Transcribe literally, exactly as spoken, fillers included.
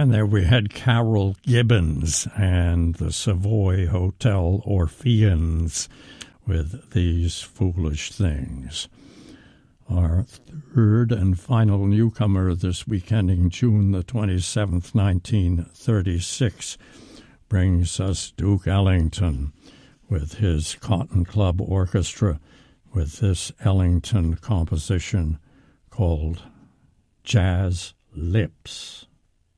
And there we had Carol Gibbons and the Savoy Hotel Orpheans with These Foolish Things. Our third and final newcomer this week, ending June the twenty-seventh, nineteen thirty-six, brings us Duke Ellington with his Cotton Club Orchestra with this Ellington composition called Jazz Lips.